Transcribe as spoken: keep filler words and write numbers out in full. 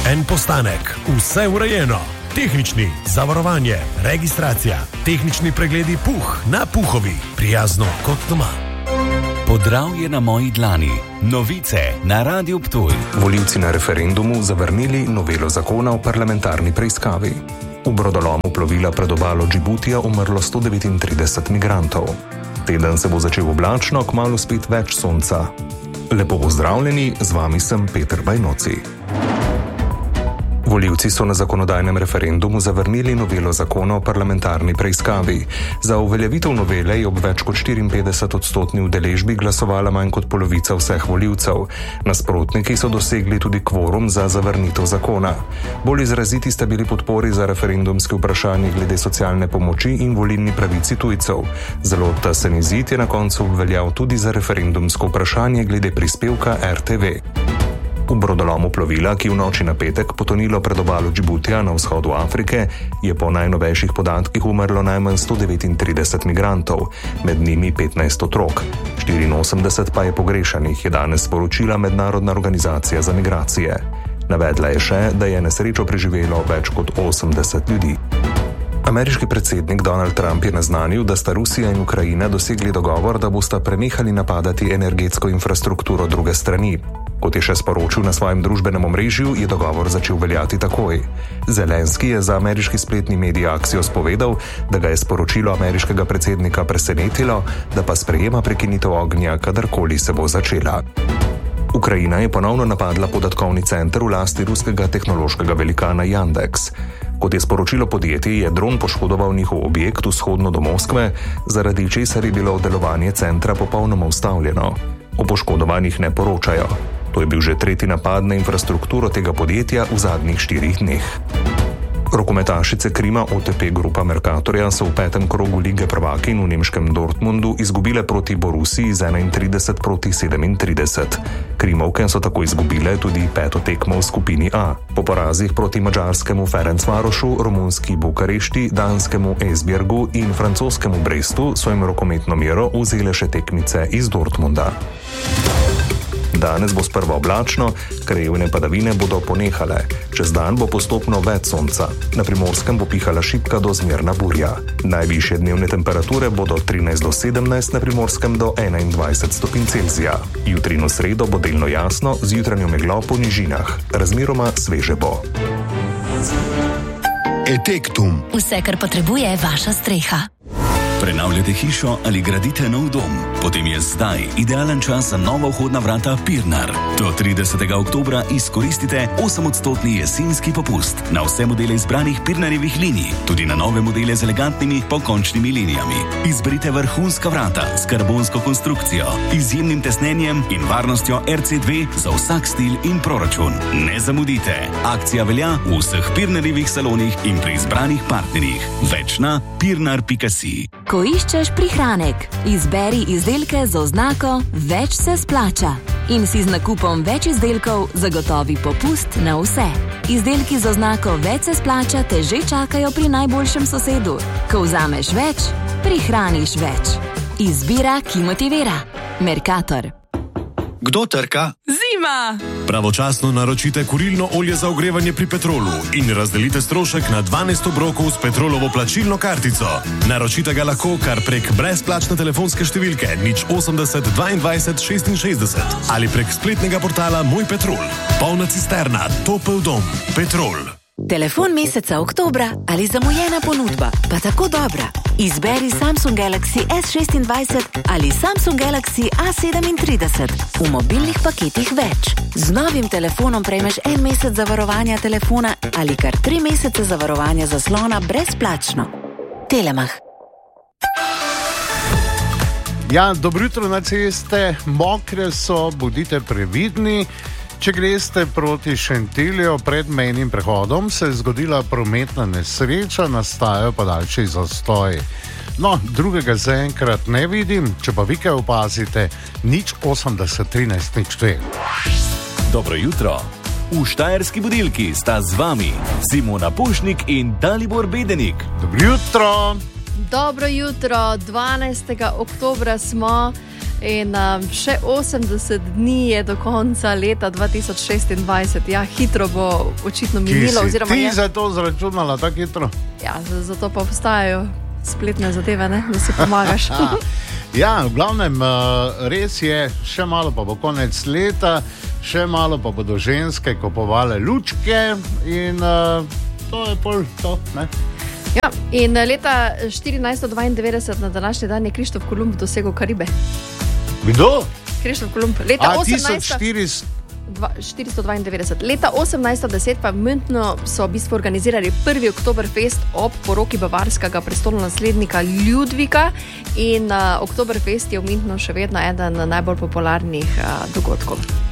en postanek, vse urejeno. Tehnični, zavarovanje, registracija, tehnični pregledi Puh na Puhovi, prijazno kot doma. Podravje na moji dlani. Novice na Radiu Ptuj. Volivci na referendumu zavrnili novelo zakona o parlamentarni preiskavi. V brodolomu plovila pred obalo Džibutija umrlo sto devetintrideset migrantov. Teden se bo začel oblačno, kmalu spet več sonca. Lepo pozdravljeni, z vami sem Peter Bajnoci. Volivci so na zakonodajnem referendumu zavrnili novelo zakona o parlamentarni preiskavi. Za uveljavitev novele je ob več kot štiriinpetdeset odstotni udeležbi glasovala manj kot polovica vseh volivcev. Nasprotniki so dosegli tudi kvorum za zavrnitev zakona. Bolj izraziti sta bili podpori za referendumske vprašanje glede socialne pomoči in volilni pravici tujcev. Zelo tesen izid je na koncu obveljal tudi za referendumsko vprašanje glede prispevka R T V. V brodolomu plovila, ki v noči na petek potonilo pred obalo Džibutija na vzhodu Afrike, je po najnovejših podatkih umrlo najmanj sto devetintrideset migrantov, med njimi petnajst otrok. štiriinosemdeset pa je pogrešanih, je danes sporočila Mednarodna organizacija za migracije. Navedla je še, da je nesrečo preživelo več kot osemdeset ljudi. Ameriški predsednik Donald Trump je naznanil, da sta Rusija in Ukrajina dosegli dogovor, da bosta prenehali napadati energetsko infrastrukturo druge strani. Kot je še sporočil na svojem družbenem omrežju, je dogovor začel veljati takoj. Zelenski je za ameriški spletni medij Axios povedal, da ga je sporočilo ameriškega predsednika presenetilo, da pa sprejema prekinitev ognja, kadarkoli se bo začela. Ukrajina je ponovno napadla podatkovni center v lasti ruskega tehnološkega velikana Yandex. Kot je sporočilo podjetje, je dron poškodoval njihov objekt vzhodno do Moskve, zaradi česar je bilo delovanje centra popolnoma ustavljeno. O poškodovanih ne poročajo. To je bil že tretji napad na infrastrukturo tega podjetja v zadnjih štirih dneh. Rokometašice Krima O T P grupa Mercatorja so v petem krogu lige prvakinj v nemškem Dortmundu izgubile proti Borussiji z enaintrideset proti sedemintrideset. Krimovke so tako izgubile tudi peto tekmo v skupini A. Po porazih proti madžarskemu Ferencvarošu, romunski Bukarešti, danskemu Esbjergu in francoskemu Brestu so jim rokometno mero vzele še tekmice iz Dortmunda. Danes bo sprva oblačno, krajevne padavine bodo ponehale. Čez dan bo postopno več sonca. Na Primorskem bo pihala šibka do zmerna burja. Najvišje dnevne temperature bodo trinajst do sedemnajst, na Primorskem do enaindvajset stopinj Celzija. Jutri in v sredo bo delno jasno, z jutranjo meglo po nižinah. Razmeroma sveže bo. Etektum. Vse, kar potrebuje vaša streha. Prenavljate hišo ali gradite nov dom? Potem je zdaj idealen čas za nova vhodna vrata Pirnar. Do tridesetega oktobra izkoristite osemodstotni jesenski popust na vse modele izbranih Pirnarjevih linij, tudi na nove modele z elegantnimi pokončnimi linijami. Izberite vrhunska vrata s karbonsko konstrukcijo, izjemnim tesnenjem in varnostjo R C dve za vsak stil in proračun. Ne zamudite! Akcija velja v vseh Pirnarjevih salonih in pri izbranih partnerjih. Več na pirnar pika si. Ko iščeš prihranek, izberi izdelke z oznako Več se splača in si z nakupom več izdelkov zagotovi popust na vse. Izdelki z oznako Več se splača te že čakajo pri najboljšem sosedu. Ko vzameš več, prihraniš več. Izbira, ki motivira. Mercator. Kdo trka? Zima! Pravočasno naročite kurilno olje za ogrevanje pri Petrolu in razdelite strošek na dvanajst obrokov s Petrolovo plačilno kartico. Naročite ga lahko kar prek brezplačne telefonske številke nič osemdeset dvaindvajset šestinšestdeset ali prek spletnega portala Moj Petrol. Polna cisterna, topel dom, Petrol. Telefon meseca oktobra ali zamujena ponudba, pa tako dobra. Izberi Samsung Galaxy S šestindvajset ali Samsung Galaxy A sedemintrideset v mobilnih paketih več. Z novim telefonom prejmeš en mesec zavarovanja telefona ali kar tri mesece zavarovanja zaslona brezplačno. Telemach. Ja, dobro jutro na ceste, mokre so, bodite previdni. Če greste proti Šentilju pred mejnim prehodom, se je zgodila prometna nesreča, nastajajo pa daljši zastoji. No, drugega zaenkrat ne vidim, če pa vi kaj opazite, nič osemdeset trinajst nič dve. Dobro jutro. V Štajerski budilki sta z vami Simona Pušnik in Dalibor Bedenik. Dobro jutro. Dobro jutro, dvanajstega oktobra smo. In um, še osemdeset dni je do konca leta dva tisoč šestindvajset. Ja, hitro bo očitno minilo. Ki si oziroma ti je... za to zračunala tako hitro? Ja, zato pa obstajajo spletne zadeve, ne? Da si pomagaš. Ja, v glavnem, res je, še malo pa bo konec leta, še malo pa bodo ženske kupovale lučke in uh, to je pol to, ne? Ja, in leta štirinajststo dvaindevetdeset na današnji dan je Krištof Kolumb dosegel Karibe. Kdo? Krištof Kolumb. Leta A, osemnajststo dvaindevetdeset. Leta osemnajststo deset pa v Münchnu so v bistvu organizirali prvi Oktoberfest ob poroki bavarskega prestolonaslednika Ludvika in uh, Oktoberfest je v Münchnu še vedno eden najbolj popularnih uh, dogodkov.